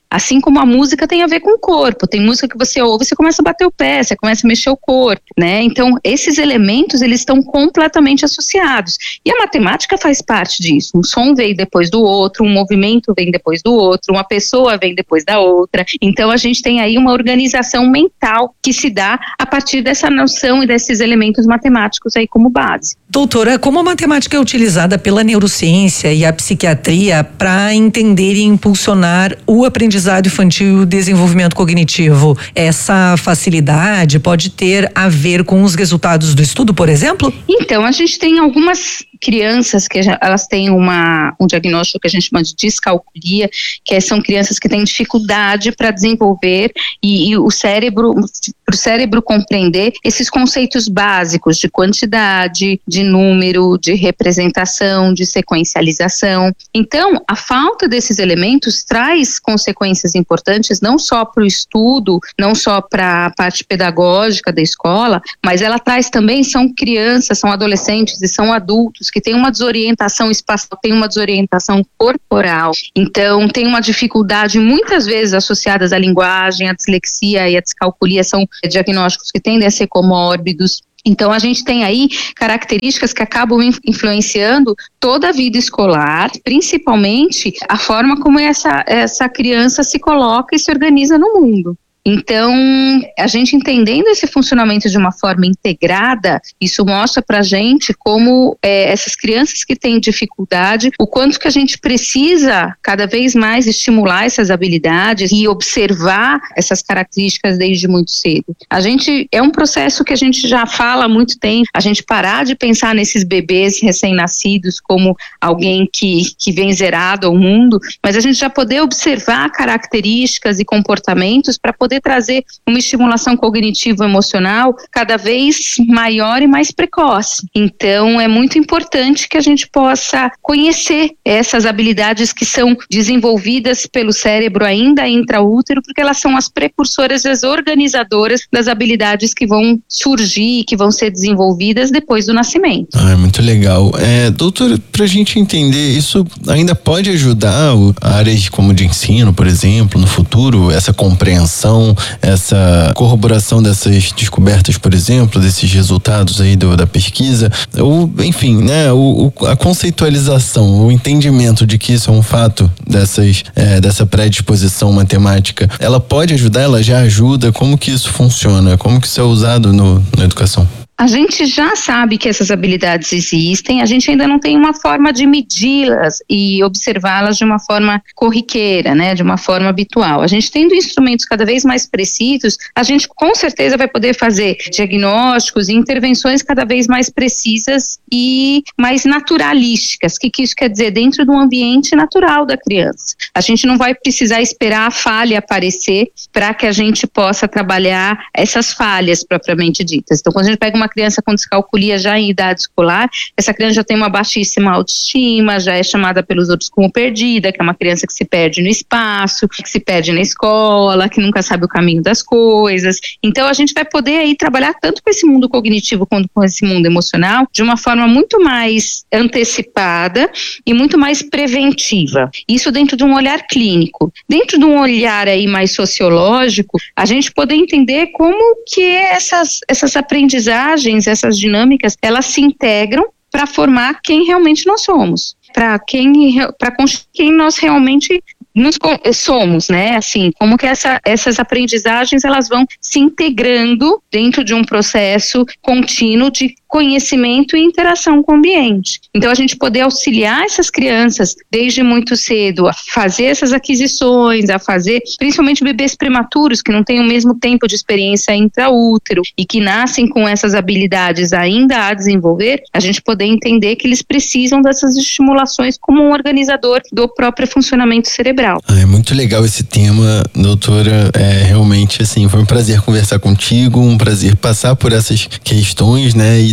Assim como a música tem a ver com o corpo, tem música que você ouve, você começa a bater o pé, você começa a mexer o corpo, né? Então, esses elementos, eles estão completamente associados. E a matemática faz parte disso. Um som vem depois do outro, um movimento vem depois do outro, uma pessoa vem depois da outra. Então, a gente tem aí uma organização mental que se dá a partir dessa noção e desses elementos matemáticos aí como base. Doutora, como a matemática é utilizada pela neurociência e a psiquiatria para entender e impulsionar o aprendizado infantil e o desenvolvimento cognitivo, essa facilidade pode ter a ver com os resultados do estudo, por exemplo? Então, a gente tem algumas crianças que elas têm uma, um diagnóstico que a gente chama de descalculia, que são crianças que têm dificuldade para desenvolver e, e o cérebro, para o cérebro compreender esses conceitos básicos de quantidade, de número, de representação, de sequencialização. Então, a falta desses elementos traz consequências importantes não só para o estudo, não só para a parte pedagógica da escola, mas ela traz também, são crianças, são adolescentes e são adultos que têm uma desorientação espacial, têm uma desorientação corporal. Então, tem uma dificuldade muitas vezes associadas à linguagem, a dislexia e a descalculia são diagnósticos que tendem a ser comórbidos. Então, a gente tem aí características que acabam influenciando toda a vida escolar, principalmente a forma como essa, essa criança se coloca e se organiza no mundo. Então, a gente entendendo esse funcionamento de uma forma integrada, isso mostra pra gente como é, essas crianças que têm dificuldade, o quanto que a gente precisa cada vez mais estimular essas habilidades e observar essas características desde muito cedo. A gente, é um processo que a gente já fala há muito tempo, a gente parar de pensar nesses bebês recém-nascidos como alguém que, que vem zerado ao mundo, mas a gente já poder observar características e comportamentos para poder trazer uma estimulação cognitivo-emocional cada vez maior e mais precoce. Então, é muito importante que a gente possa conhecer essas habilidades que são desenvolvidas pelo cérebro ainda intraútero, porque elas são as precursoras, as organizadoras das habilidades que vão surgir, que vão ser desenvolvidas depois do nascimento. Ah, é muito legal. É, doutora, pra gente entender, isso ainda pode ajudar o, áreas como de ensino, por exemplo, no futuro, essa compreensão, essa corroboração dessas descobertas, por exemplo, desses resultados aí do, da pesquisa, ou, enfim, né, o, o, a conceitualização, o entendimento de que isso é um fato dessas, é, dessa predisposição matemática, ela pode ajudar, ela já ajuda? Como que isso funciona? Como que isso é usado no, na educação? A gente já sabe que essas habilidades existem, a gente ainda não tem uma forma de medi-las e observá-las de uma forma corriqueira, né, de uma forma habitual. A gente tendo instrumentos cada vez mais precisos, a gente com certeza vai poder fazer diagnósticos e intervenções cada vez mais precisas e mais naturalísticas. O que, que isso quer dizer? Dentro de um ambiente natural da criança. A gente não vai precisar esperar a falha aparecer para que a gente possa trabalhar essas falhas propriamente ditas. Então, quando a gente pega uma criança com descalculia já em idade escolar, essa criança já tem uma baixíssima autoestima, já é chamada pelos outros como perdida, que é uma criança que se perde no espaço, que se perde na escola, que nunca sabe o caminho das coisas. Então a gente vai poder aí trabalhar tanto com esse mundo cognitivo quanto com esse mundo emocional de uma forma muito mais antecipada e muito mais preventiva. Isso dentro de um olhar clínico. Dentro de um olhar aí mais sociológico, a gente poder entender como que essas, essas aprendizagens, essas dinâmicas, elas se integram para formar quem realmente nós somos, para quem, para quem nós realmente nos somos, né? Assim, como que essa, essas aprendizagens elas vão se integrando dentro de um processo contínuo de conhecimento e interação com o ambiente. Então, a gente poder auxiliar essas crianças desde muito cedo a fazer essas aquisições, a fazer, principalmente bebês prematuros que não têm o mesmo tempo de experiência intraútero e que nascem com essas habilidades ainda a desenvolver, a gente poder entender que eles precisam dessas estimulações como um organizador do próprio funcionamento cerebral. Ah, é muito legal esse tema, doutora. É realmente assim, foi um prazer conversar contigo, um prazer passar por essas questões, né? E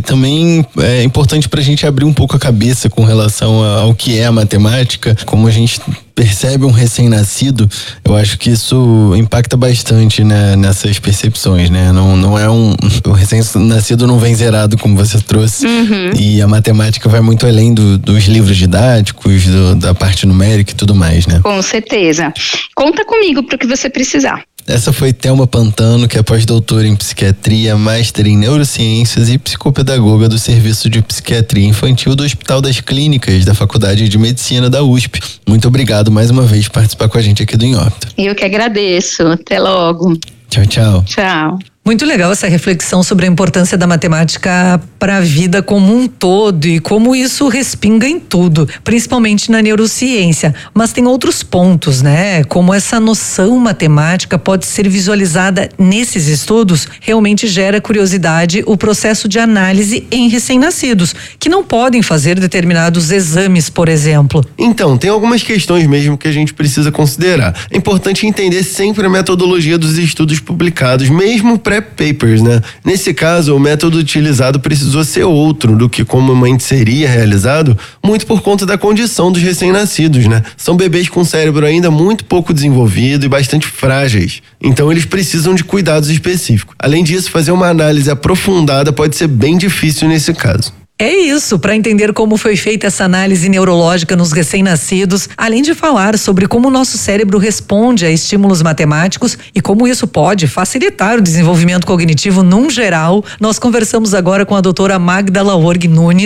também é importante pra gente abrir um pouco a cabeça com relação ao que é a matemática, como a gente percebe um recém-nascido, eu acho que isso impacta bastante, né, nessas percepções, né? Não, não é um... O recém-nascido não vem zerado, como você trouxe, uhum. E a matemática vai muito além do, dos livros didáticos, do, da parte numérica e tudo mais, né? Com certeza. Conta comigo pro que você precisar. Essa foi Thelma Pantano, que é pós-doutora em psiquiatria, mestre em neurociências e psicopedagoga do Serviço de Psiquiatria Infantil do Hospital das Clínicas da Faculdade de Medicina da U S P. Muito obrigado mais uma vez por participar com a gente aqui do Em Órbita. Eu que agradeço. Até logo. Tchau, tchau. Tchau. Muito legal essa reflexão sobre a importância da matemática para a vida como um todo e como isso respinga em tudo, principalmente na neurociência. Mas tem outros pontos, né? Como essa noção matemática pode ser visualizada nesses estudos, realmente gera curiosidade o processo de análise em recém-nascidos, que não podem fazer determinados exames, por exemplo. Então, tem algumas questões mesmo que a gente precisa considerar. É importante entender sempre a metodologia dos estudos publicados, mesmo pré papers, né? Nesse caso, o método utilizado precisou ser outro do que comumente seria realizado, muito por conta da condição dos recém-nascidos, né? São bebês com cérebro ainda muito pouco desenvolvido e bastante frágeis. Então, eles precisam de cuidados específicos. Além disso, fazer uma análise aprofundada pode ser bem difícil nesse caso. É isso, para entender como foi feita essa análise neurológica nos recém-nascidos, além de falar sobre como o nosso cérebro responde a estímulos matemáticos e como isso pode facilitar o desenvolvimento cognitivo num geral, nós conversamos agora com a doutora Magda Laorg Nunes,